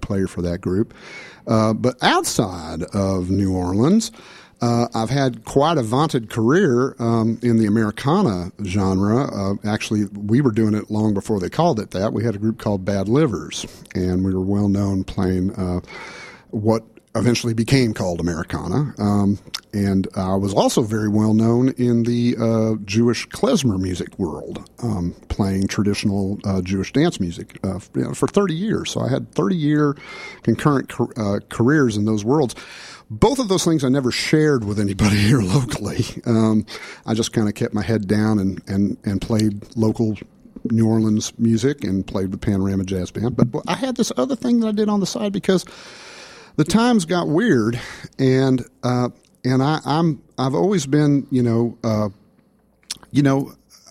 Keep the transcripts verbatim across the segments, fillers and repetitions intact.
player for that group. Uh, but outside of New Orleans, uh, I've had quite a vaunted career um, in the Americana genre. Uh, actually, we were doing it long before they called it that. We had a group called Bad Livers, and we were well known playing uh, what eventually became called Americana. Um, and I was also very well known in the uh, Jewish klezmer music world, um, playing traditional uh, Jewish dance music uh, you know, for thirty years. So I had thirty-year concurrent uh, careers in those worlds. Both of those things I never shared with anybody here locally. Um, I just kind of kept my head down and, and, and played local New Orleans music and played with Panorama Jazz Band. But I had this other thing that I did on the side because the times got weird, and uh, and I, I'm I've always been you know uh, you know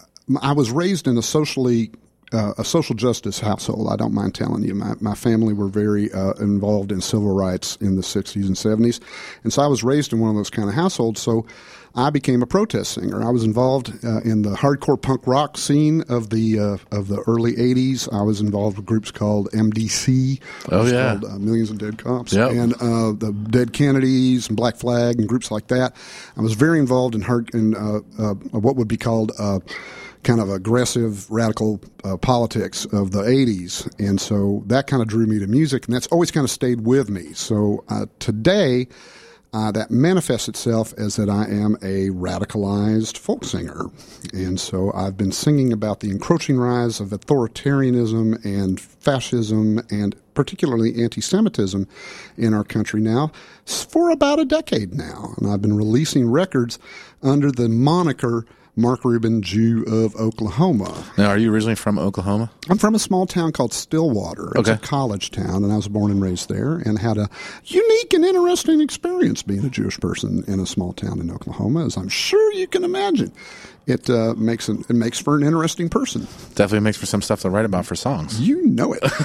I was raised in a socially uh, a social justice household. I don't mind telling you, my my family were very uh, involved in civil rights in the sixties and seventies, and so I was raised in one of those kind of households. So I became a protest singer. I was involved uh, in the hardcore punk rock scene of the uh, of the early eighties. I was involved with groups called M D C, oh yeah, called uh, Millions of Dead Cops, yep. and uh, the Dead Kennedys and Black Flag and groups like that. I was very involved in hard in uh, uh, what would be called uh, kind of aggressive radical uh, politics of the eighties, and so that kind of drew me to music, and that's always kind of stayed with me. So uh, today. Uh, that manifests itself as that I am a radicalized folk singer. And so I've been singing about the encroaching rise of authoritarianism and fascism and particularly anti-Semitism in our country now for about a decade now. And I've been releasing records under the moniker Mark Rubin, Jew of Oklahoma. Now, are you originally from Oklahoma? I'm from a small town called Stillwater. It's okay. a college town, and I was born and raised there and had a unique and interesting experience being a Jewish person in a small town in Oklahoma, as I'm sure you can imagine. It uh, makes an, it makes for an interesting person. Definitely makes for some stuff to write about for songs. You know it.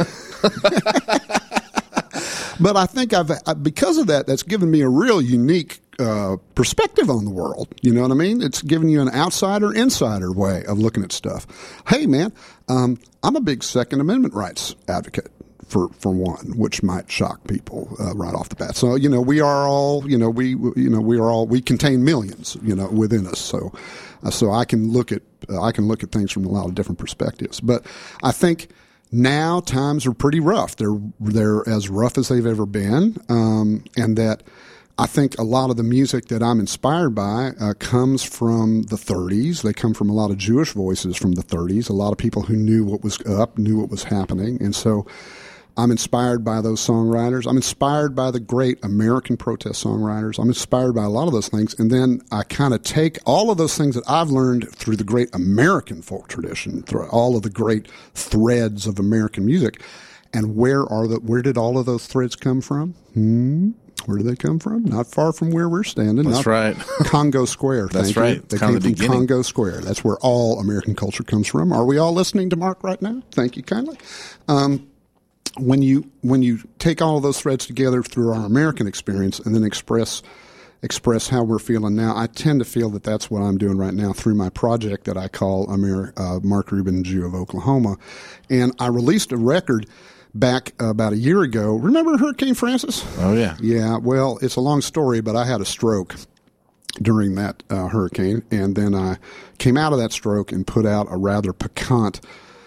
But I think I've, because of that, that's given me a real unique uh, perspective on the world. You know what I mean? It's given you an outsider, insider way of looking at stuff. Hey, man, um, I'm a big Second Amendment rights advocate. For, for one, which might shock people uh, right off the bat. So you know, we are all you know we you know we are all we contain millions you know within us. So uh, so I can look at uh, I can look at things from a lot of different perspectives. But I think now times are pretty rough. They're they're as rough as they've ever been, um, and that I think a lot of the music that I'm inspired by uh, comes from the thirties. They come from a lot of Jewish voices from the thirties. A lot of people who knew what was up, knew what was happening, and so. I'm inspired by those songwriters. I'm inspired by the great American protest songwriters. I'm inspired by a lot of those things. And then I kind of take all of those things that I've learned through the great American folk tradition, through all of the great threads of American music. And where are the, where did all of those threads come from? Hmm? Where do they come from? Not far from where we're standing. That's Not right. Congo Square. That's thank right. You. It's They kind came of the from beginning. Congo Square. That's where all American culture comes from. Are we all listening to Mark right now? Thank you kindly. Um, When you when you take all of those threads together through our American experience and then express express how we're feeling now, I tend to feel that that's what I'm doing right now through my project that I call Amer- uh, Mark Rubin, Jew of Oklahoma. And I released a record back uh, about a year ago. Remember Hurricane Francis? Oh, yeah. Yeah, well, it's a long story, but I had a stroke during that uh, hurricane. And then I came out of that stroke and put out a rather piquant,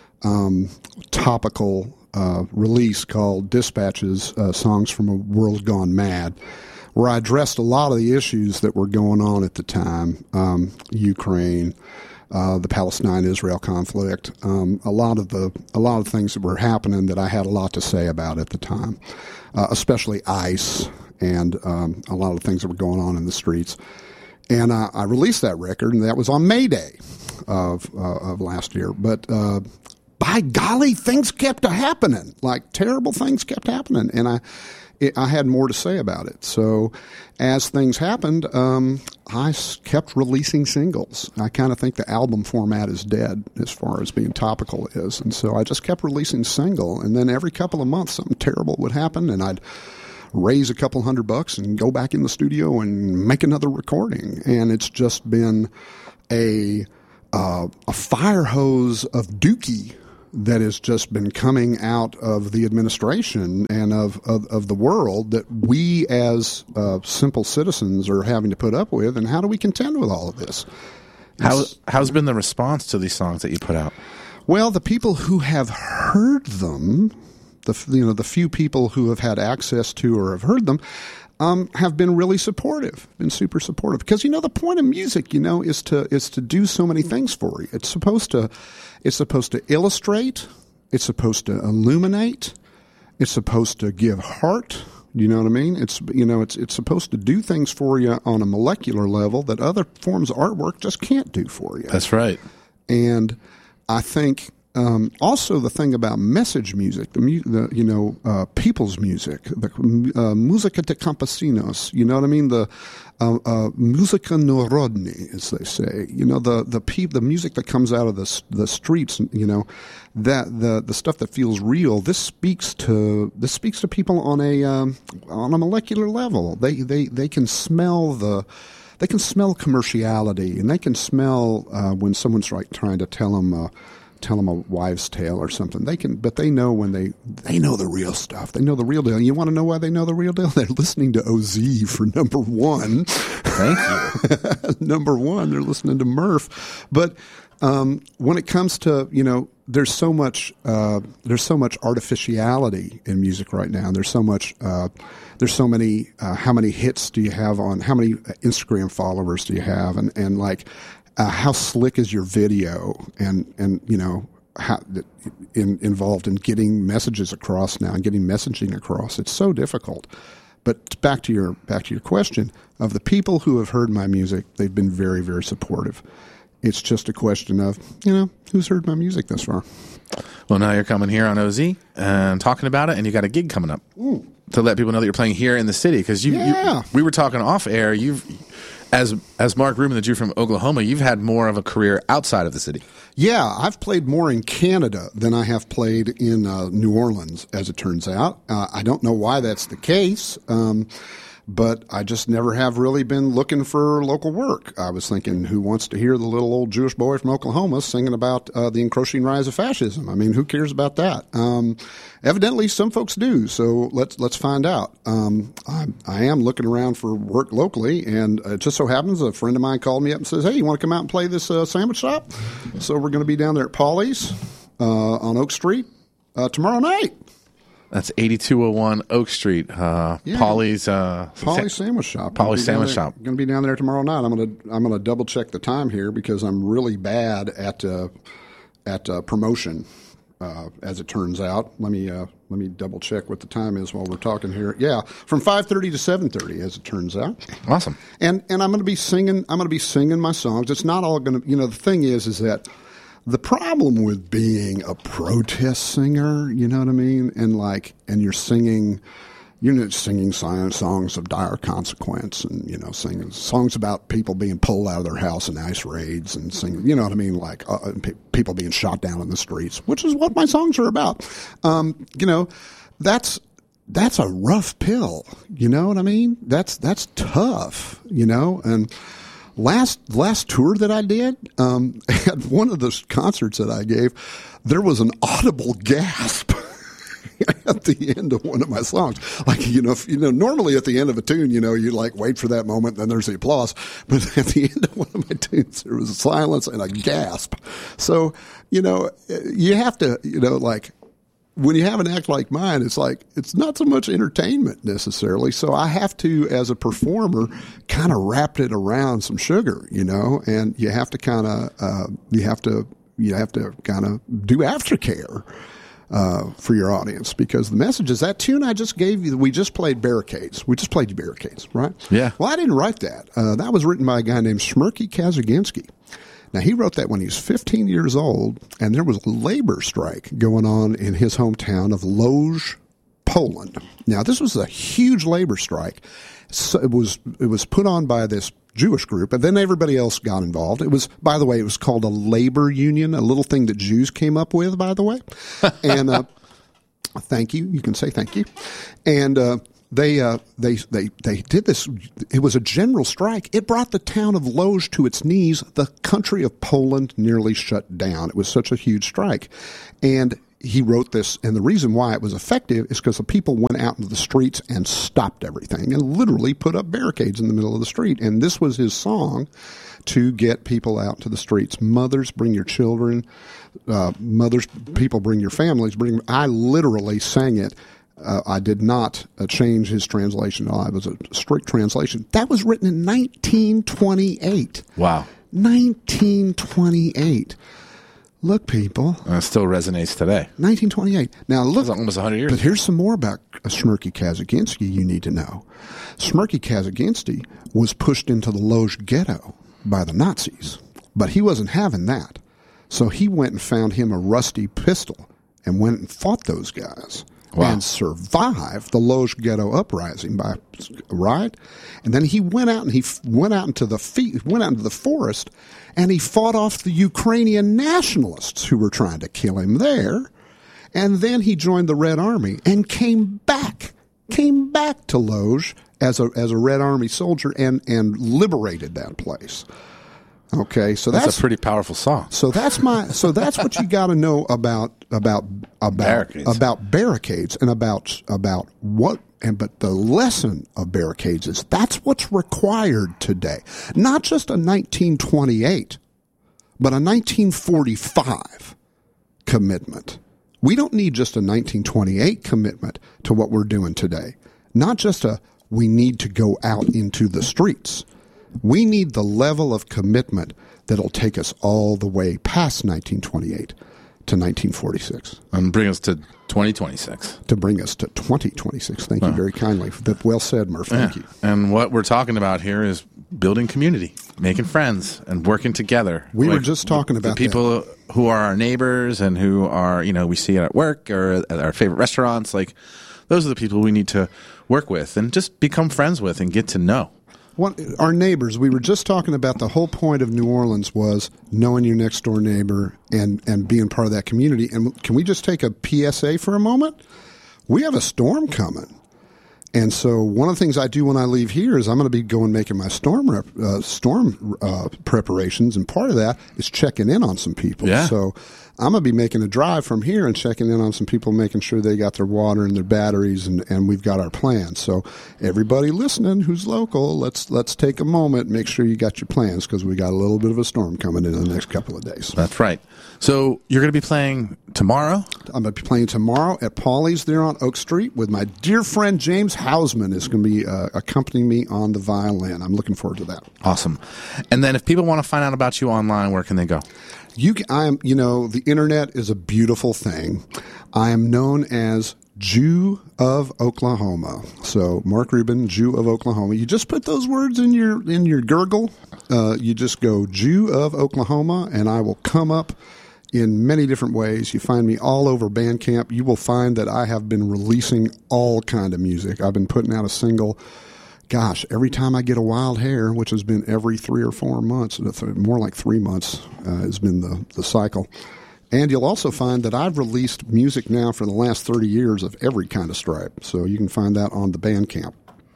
um, topical Uh, release called Dispatches, uh, Songs from a World Gone Mad, where I addressed a lot of the issues that were going on at the time, um, Ukraine, uh, the Palestine-Israel conflict, um, a lot of the a lot of things that were happening that I had a lot to say about at the time, uh, especially ICE and um, a lot of things that were going on in the streets. And uh, I released that record, and that was on May Day of uh, of last year. But uh, by golly, things kept happening. Like terrible things kept happening, and I, it, I had more to say about it. So, as things happened, um, I kept releasing singles. I kind of think the album format is dead as far as being topical is, and so I just kept releasing single. And then every couple of months, something terrible would happen, and I'd raise a couple hundred bucks and go back in the studio and make another recording. And it's just been a uh, a fire hose of dookie that has just been coming out of the administration and of, of, of the world that we as uh, simple citizens are having to put up with, and how do we contend with all of this? How, how's been the response to these songs that you put out? Well, the people who have heard them, the you know the few people who have had access to or have heard them, um, have been really supportive, been super supportive. Because you know the point of music, you know, is to is to do so many things for you. It's supposed to, it's supposed to illustrate, it's supposed to illuminate, it's supposed to give heart. You know what I mean? It's you know it's it's supposed to do things for you on a molecular level that other forms of artwork just can't do for you. That's right. And I think um, also the thing about message music, the, mu- the you know uh, people's music, the uh, musica de campesinos. You know what I mean? The uh, uh, musica narodni, as they say. You know the the pe- the music that comes out of the the streets. You know that the the stuff that feels real. This speaks to this speaks to people on a um, on a molecular level. They they they can smell the. They can smell commerciality, and they can smell uh, when someone's like trying to tell them, uh, tell them a wives' tale or something. They can, but they know when they they know the real stuff. They know the real deal. And you want to know why they know the real deal? They're listening to O Z for number one. Thank you. Number one, they're listening to Murph. But um, when it comes to you know, there's so much uh, there's so much artificiality in music right now. There's so much. Uh, There's so many, uh, how many hits do you have on, how many Instagram followers do you have? And, and like, uh, how slick is your video? And, and, you know, how, in, involved in getting messages across now and getting messaging across. It's so difficult. But back to your, back to your question, of the people who have heard my music, they've been very, very supportive. It's just a question of, you know, who's heard my music thus far? Well, now you're coming here on O Z and talking about it, and you got a gig coming up. Ooh. To let people know that you're playing here in the city, because you, yeah. you, we were talking off air. You've, as as Mark Rubin, the Jew from Oklahoma, you've had more of a career outside of the city. Yeah, I've played more in Canada than I have played in uh, New Orleans, as it turns out. Uh, I don't know why that's the case, um, but I just never have really been looking for local work. I was thinking, who wants to hear the little old Jewish boy from Oklahoma singing about uh, the encroaching rise of fascism? I mean, who cares about that? Um, evidently, some folks do. So let's let's find out. Um, I, I am looking around for work locally, and it just so happens a friend of mine called me up and says, "Hey, you want to come out and play this uh, sandwich shop?" So we're going to be down there at Polly's uh, on Oak Street uh, tomorrow night. That's eighty-two oh one Oak Street. Uh, Yeah. Polly's uh, Polly's Sandwich Shop. Polly's Gonna be down Sandwich there- Shop. Going to be down there tomorrow night. I'm going to I'm going to double check the time here because I'm really bad at uh, at uh, promotion. Uh, as it turns out, let me uh, let me double check what the time is while we're talking here. Yeah, from five thirty to seven thirty, as it turns out. Awesome. And and I'm going to be singing. I'm going to be singing my songs. It's not all going to. You know, the thing is, is that the problem with being a protest singer, you know what I mean, and like, and you're singing, you're not singing songs of dire consequence, and you know, singing songs about people being pulled out of their house in ice raids, and singing, you know what I mean, like uh, pe- people being shot down in the streets, which is what my songs are about. Um, you know, that's that's a rough pill. You know what I mean? That's that's tough. You know, and. Last last tour that I did, um, at one of the concerts that I gave, there was an audible gasp at the end of one of my songs. Like, you know, if, you know, normally at the end of a tune, you know, you like wait for that moment, then there's the applause. But at the end of one of my tunes, there was a silence and a gasp. So, you know, you have to, you know, like, when you have an act like mine, it's like, it's not so much entertainment necessarily. So I have to, as a performer, kind of wrap it around some sugar, you know, and you have to kind of, uh, you have to, you have to kind of do aftercare, uh, for your audience, because the message is that tune I just gave you, we just played Barricades. We just played you Barricades, right? Yeah. Well, I didn't write that. Uh, that was written by a guy named Shmerky Kazaginski. Now, he wrote that when he was fifteen years old, and there was a labor strike going on in his hometown of Lodz, Poland. Now, this was a huge labor strike. So it was it was put on by this Jewish group, and then everybody else got involved. It was, by the way, it was called a labor union, a little thing that Jews came up with, by the way. And uh, thank you. You can say thank you. And uh, they uh, they they they did this. It was a general strike. It brought the town of Lodz to its knees. The country of Poland nearly shut down. It was such a huge strike, and he wrote this. And the reason why it was effective is because the people went out into the streets and stopped everything and literally put up barricades in the middle of the street. And this was his song to get people out to the streets. Mothers, bring your children. Uh, mothers, people, bring your families. Bring. I literally sang it. Uh, I did not uh, change his translation. No, it was a strict translation. That was written in nineteen twenty-eight. Wow. nineteen twenty-eight. Look, people. And it still resonates today. nineteen twenty-eight. Now, look. That's almost one hundred years. But here's some more about Smreke Kazaginski you need to know. Smreke Kazaginski was pushed into the Lodz ghetto by the Nazis, but he wasn't having that. So he went and found him a rusty pistol and went and fought those guys. Wow. And survived the Lodz ghetto uprising by right, and then he went out and he f- went out into the fe- went out into the forest, and he fought off the Ukrainian nationalists who were trying to kill him there, and then he joined the Red Army and came back, came back to Lodz as a as a Red Army soldier and and liberated that place. Okay, so that's, that's a pretty powerful song. So that's my. So that's what you got to know about about about barricades. about barricades and about about what. And but the lesson of barricades is that's what's required today. Not just a nineteen twenty-eight, but a nineteen forty-five commitment. We don't need just a nineteen twenty-eight commitment to what we're doing today. Not just a we need to go out into the streets. We need the level of commitment that'll take us all the way past nineteen twenty-eight to nineteen forty-six. And bring us to twenty twenty-six. To bring us to twenty twenty-six. Thank wow. you very kindly. Well said, Murph. Thank yeah. you. And what we're talking about here is building community, making friends, and working together. We like, were just talking about the people that. who are our neighbors and who are, you know, we see at work or at our favorite restaurants. Like, those are the people we need to work with and just become friends with and get to know. What, our neighbors, we were just talking about the whole point of New Orleans was knowing your next door neighbor and, and being part of that community. And can we just take a P S A for a moment? We have a storm coming. And so one of the things I do when I leave here is I'm going to be going making my storm rep, uh, storm uh, preparations, and part of that is checking in on some people. Yeah. So I'm going to be making a drive from here and checking in on some people, making sure they got their water and their batteries, and, and we've got our plans. So everybody listening who's local, let's let's take a moment, make sure you got your plans, because we got a little bit of a storm coming in, in the next couple of days. That's right. So you're going to be playing tomorrow? I'm going to be playing tomorrow at Paulie's there on Oak Street with my dear friend James Hausman is going to be uh, accompanying me on the violin. I'm looking forward to that. Awesome. And then if people want to find out about you online, where can they go? You, I'm, you know, the internet is a beautiful thing. I am known as Jew of Oklahoma. So Mark Rubin, Jew of Oklahoma. You just put those words in your in your gurgle. Uh, you just go Jew of Oklahoma, and I will come up in many different ways. You find me all over Bandcamp. You will find that I have been releasing all kind of music. I've been putting out a single. Gosh, every time I get a wild hair, which has been every three or four months, more like three months uh, has been the, the cycle. And you'll also find that I've released music now for the last thirty years of every kind of stripe. So you can find that on the Bandcamp.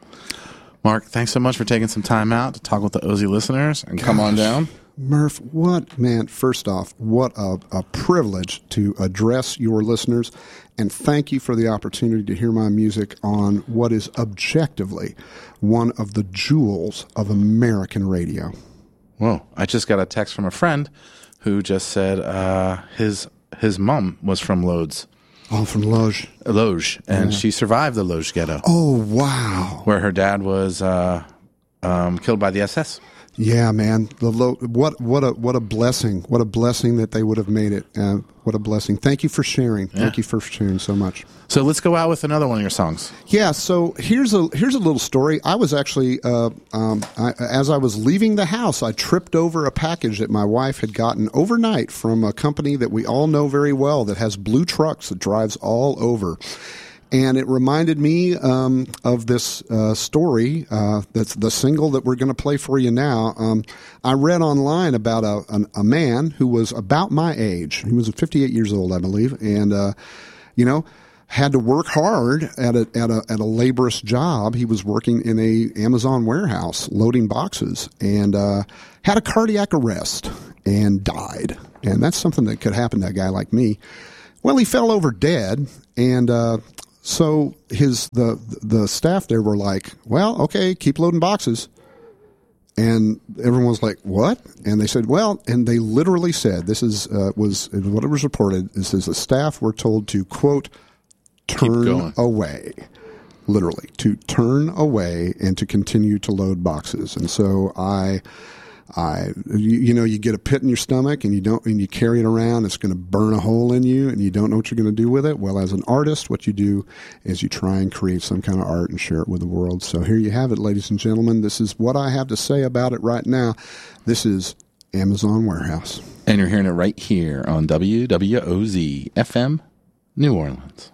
Mark, thanks so much for taking some time out to talk with the O Z listeners, and Gosh, come on down. Murph, what, man, first off, what a, a privilege to address your listeners, and thank you for the opportunity to hear my music on what is objectively one of the jewels of American radio. Whoa, I just got a text from a friend who just said uh, his his mom was from Lodz. Oh, from Lodz. Lodz, and yeah. she survived the Lodz ghetto. Oh, wow. Where her dad was uh, um, killed by the S S. Yeah, man. The lo- what what a what a blessing! What a blessing that they would have made it. Uh, what a blessing! Thank you for sharing. Yeah. Thank you for sharing so much. So let's go out with another one of your songs. Yeah. So here's a here's a little story. I was actually uh, um, I, as I was leaving the house, I tripped over a package that my wife had gotten overnight from a company that we all know very well that has blue trucks that drives all over. And it reminded me um, of this uh, story. Uh, that's the single that we're going to play for you now. Um, I read online about a, a, a man who was about my age. He was fifty-eight years old, I believe. And, uh, you know, had to work hard at a at a at a laborious job. He was working in a Amazon warehouse loading boxes, and uh, had a cardiac arrest and died. And that's something that could happen to a guy like me. Well, he fell over dead, and uh, so his the the staff there were like, "Well, okay, keep loading boxes." And everyone was like, "What?" And they said, "Well," and they literally said, "This is uh, was what it was reported." It says the staff were told to quote, "turn away," literally to turn away and to continue to load boxes. And so I. I, you, you know, you get a pit in your stomach and you don't, and you carry it around. It's going to burn a hole in you, and you don't know what you're going to do with it. Well, as an artist, what you do is you try and create some kind of art and share it with the world. So here you have it, ladies and gentlemen. This is what I have to say about it right now. This is Amazon Warehouse, and you're hearing it right here on W W O Z F M, New Orleans.